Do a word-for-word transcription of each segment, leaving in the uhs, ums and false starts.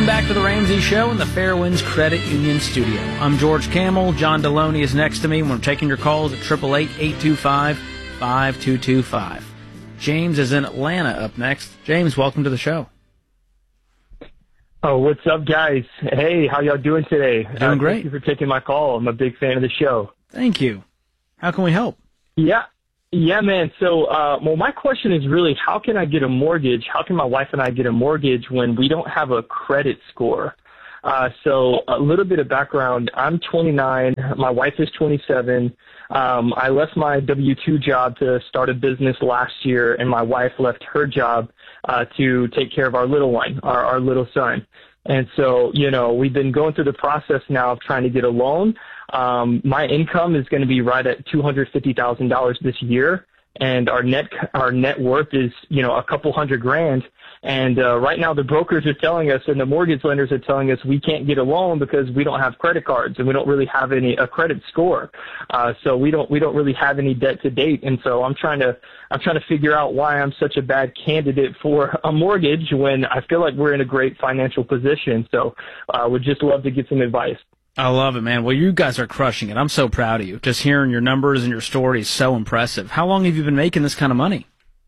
back to the Ramsey Show in the Fairwinds Credit Union studio. I'm George Camel. John Deloney is next to me. We're taking your calls at eight eight eight, eight two five, five two two five. James is in Atlanta up next. James, welcome to the show. Oh, what's up, guys? Hey, how y'all doing today? Doing uh, great. Thank you for taking my call. I'm a big fan of the show. Thank you. How can we help? Yeah. Yeah, man. So, uh, well, my question is really, how can I get a mortgage? How can my wife and I get a mortgage when we don't have a credit score? Uh, so a little bit of background. I'm twenty-nine. My wife is twenty-seven. Um, I left my W two job to start a business last year, and my wife left her job uh, to take care of our little one, our, our little son. And so, you know, we've been going through the process now of trying to get a loan. Um, my income is going to be right at two hundred fifty thousand dollars this year, and our net our net worth is, you know, a couple hundred grand. And uh, right now the brokers are telling us and the mortgage lenders are telling us we can't get a loan because we don't have credit cards and we don't really have any a credit score. Uh, so we don't we don't really have any debt to date. And so I'm trying to I'm trying to figure out why I'm such a bad candidate for a mortgage when I feel like we're in a great financial position. So I uh, would just love to get some advice. I love it, man. Well, you guys are crushing it. I'm so proud of you. Just hearing your numbers and your story is so impressive. How long have you been making this kind of money?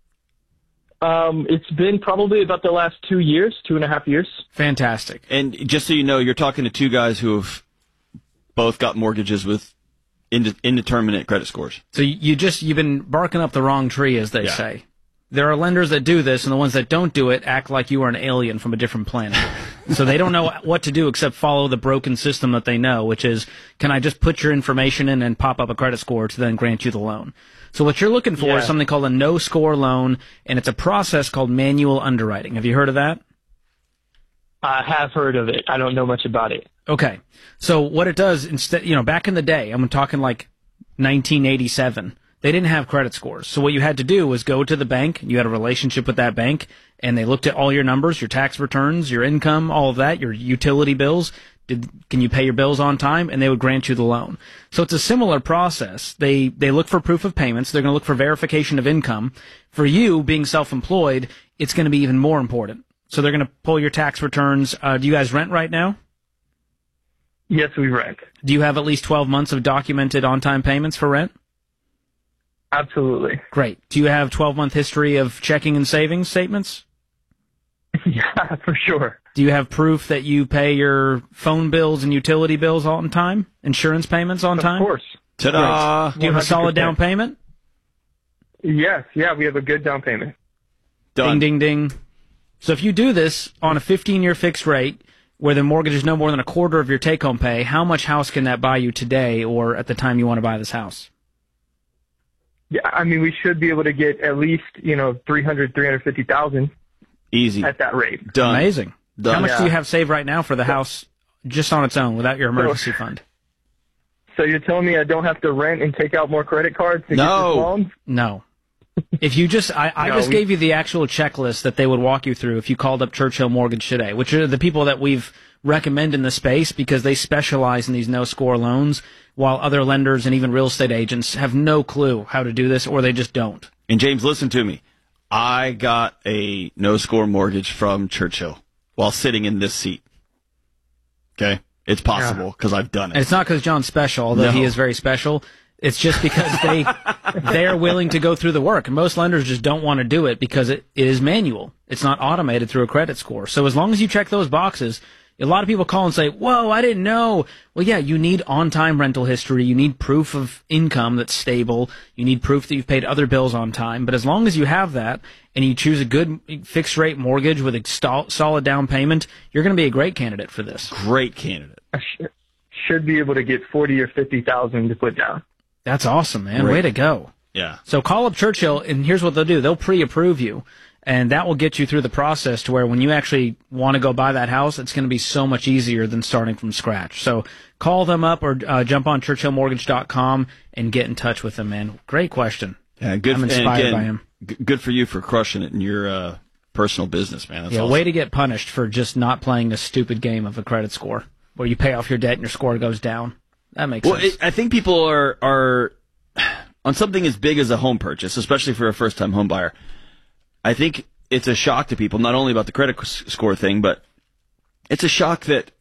Um, it's been probably about the last two years, two and a half years. Fantastic. And just so you know, you're talking to two guys who have both got mortgages with inde- indeterminate credit scores. So you just, you've been barking up the wrong tree, as they Yeah. say. There are lenders that do this, and the ones that don't do it act like you are an alien from a different planet. So they don't know what to do except follow the broken system that they know, which is, can I just put your information in and pop up a credit score to then grant you the loan? So what you're looking for Yeah. is something called a no-score loan, and it's a process called manual underwriting. Have you heard of that? I have heard of it. I don't know much about it. Okay. So what it does, instead, you know, back in the day, I'm talking like nineteen eighty-seven, they didn't have credit scores. So what you had to do was go to the bank, you had a relationship with that bank, and they looked at all your numbers, your tax returns, your income, all of that, your utility bills. Did, can you pay your bills on time? And they would grant you the loan. So it's a similar process. They they look for proof of payments. They're going to look for verification of income. For you, being self-employed, it's going to be even more important. So they're going to pull your tax returns. Uh, do you guys rent right now? Yes, we rent. Do you have at least twelve months of documented on-time payments for rent? Absolutely. Great. Do you have twelve-month history of checking and savings statements? Yeah, for sure. Do you have proof that you pay your phone bills and utility bills on time? Insurance payments on time? Of course. Ta-da! Do you have a solid down payment? Yes, yeah, we have a good down payment. Done. Ding, ding, ding. So if you do this on a fifteen-year fixed rate, where the mortgage is no more than a quarter of your take-home pay, how much house can that buy you today or at the time you want to buy this house? Yeah, I mean, we should be able to get at least, you know, three hundred, three hundred fifty thousand Easy. at that rate. Done. Amazing. Done. How much Yeah. do you have saved right now for the house just on its own without your emergency fund? So you're telling me I don't have to rent and take out more credit cards to No. get this loan? No. If you just, I, I No, just we- gave you the actual checklist that they would walk you through if you called up Churchill Mortgage today, which are the people that we've recommend in the space because they specialize in these no-score loans, while other lenders and even real estate agents have no clue how to do this, or they just don't. And James, listen to me. I got a no-score mortgage from Churchill while sitting in this seat. Okay? It's possible because I've done it. And it's not because John's special, although No. he is very special. It's just because they they're willing to go through the work. And most lenders just don't want to do it because it is manual. It's not automated through a credit score. So as long as you check those boxes, a lot of people call and say, whoa, I didn't know. Well, yeah, you need on-time rental history. You need proof of income that's stable. You need proof that you've paid other bills on time. But as long as you have that and you choose a good fixed-rate mortgage with a st- solid down payment, you're going to be a great candidate for this. Great candidate. I sh- should be able to get forty or fifty thousand to put down. That's awesome, man. Great. Way to go. Yeah. So call up Churchill, and here's what they'll do. They'll pre-approve you, and that will get you through the process to where when you actually want to go buy that house, it's going to be so much easier than starting from scratch. So call them up or uh, jump on churchill mortgage dot com and get in touch with them, man. Great question. Yeah, good. I'm and inspired again, by him. g- Good for you for crushing it in your uh, personal business, man. That's Yeah, awesome. way to get punished for just not playing this stupid game of a credit score where you pay off your debt and your score goes down. That makes Well, sense. it, I think people are are on something as big as a home purchase, especially for a first time home buyer. I think it's a shock to people, not only about the credit s- score thing, but it's a shock that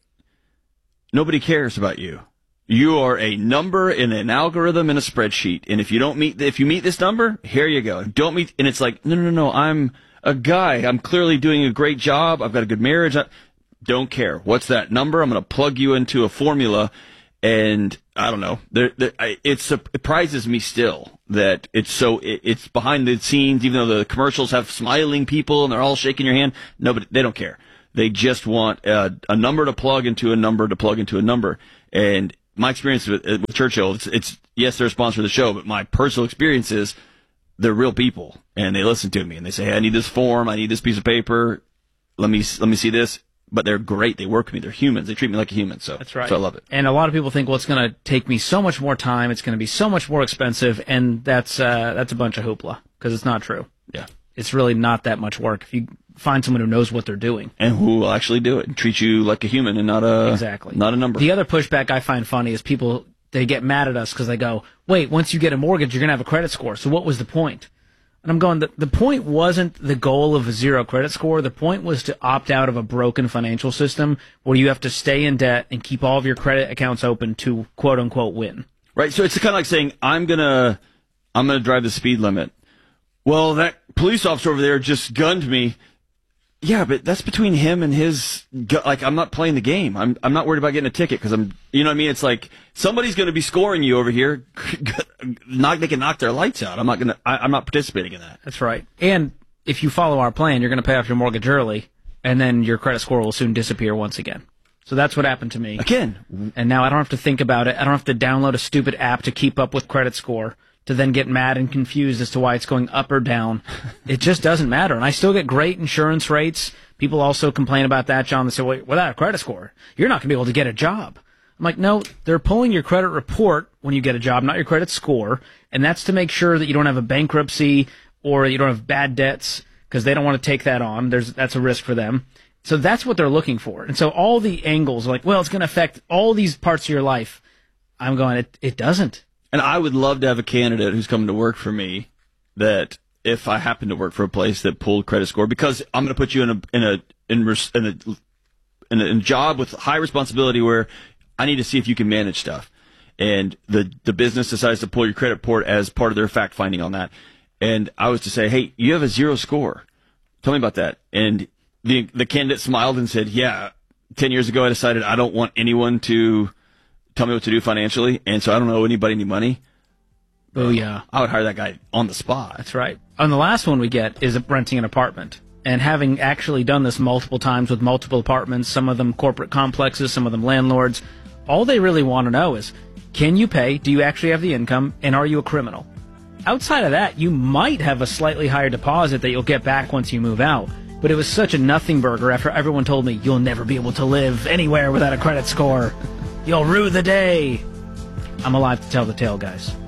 nobody cares about you. You are a number in an algorithm in a spreadsheet, and if you don't meet, if you meet this number, here you go. Don't meet, and it's like, no, no, no, I'm a guy. I'm clearly doing a great job. I've got a good marriage. I don't care. What's that number? I'm going to plug you into a formula, and I don't know. There, there, I, it surprises me still that it's so. It, it's behind the scenes, even though the commercials have smiling people and they're all shaking your hand. Nobody, they don't care. They just want a, a number to plug into a number to plug into a number, and my experience with, with Churchill, it's, it's, yes, they're a sponsor of the show, but my personal experience is they're real people, and they listen to me, and they say, hey, I need this form, I need this piece of paper, let me let me see this. But they're great. They work with me. They're humans. They treat me like a human. So that's right. So I love it. And a lot of people think, well, it's going to take me so much more time. It's going to be so much more expensive, and that's uh, that's a bunch of hoopla because it's not true. Yeah, it's really not that much work if you find someone who knows what they're doing and who will actually do it and treat you like a human and not a exactly not a number. The other pushback I find funny is people, they get mad at us because they go, wait, once you get a mortgage, you're going to have a credit score. So what was the point? And I'm going, the, the point wasn't the goal of a zero credit score. The point was to opt out of a broken financial system where you have to stay in debt and keep all of your credit accounts open to quote unquote win. Right. So it's kind of like saying, I'm going to, I'm going to drive the speed limit. Well, that police officer over there just gunned me. Yeah, but that's between him and his, like, I'm not playing the game. I'm I'm not worried about getting a ticket because I'm, you know what I mean? It's like somebody's going to be scoring you over here. Knock, they can knock their lights out. I'm not going to, I'm not participating in that. That's right. And if you follow our plan, you're going to pay off your mortgage early, and then your credit score will soon disappear once again. So that's what happened to me. Again. And now I don't have to think about it. I don't have to download a stupid app to keep up with credit score, to then get mad and confused as to why it's going up or down. It just doesn't matter. And I still get great insurance rates. People also complain about that, John. They say, wait, without a credit score, you're not going to be able to get a job. I'm like, no, they're pulling your credit report when you get a job, not your credit score. And that's to make sure that you don't have a bankruptcy or you don't have bad debts because they don't want to take that on. There's, that's a risk for them. So that's what they're looking for. And so all the angles are like, well, it's going to affect all these parts of your life. I'm going, it, it doesn't. And I would love to have a candidate who's coming to work for me that if I happen to work for a place that pulled credit score, because I'm going to put you in a in a in, res, in, a, in a in a job with high responsibility where I need to see if you can manage stuff. And the the business decides to pull your credit report as part of their fact finding on that. And I was to say, hey, you have a zero score. Tell me about that. And the the candidate smiled and said, yeah, ten years ago I decided I don't want anyone to tell me what to do financially, and so I don't owe anybody any money. Oh, yeah. I would hire that guy on the spot. That's right. And the last one we get is renting an apartment. And having actually done this multiple times with multiple apartments, some of them corporate complexes, some of them landlords, all they really want to know is, can you pay? Do you actually have the income? And are you a criminal? Outside of that, you might have a slightly higher deposit that you'll get back once you move out. But it was such a nothing burger after everyone told me, you'll never be able to live anywhere without a credit score. You'll rue the day. I'm alive to tell the tale, guys.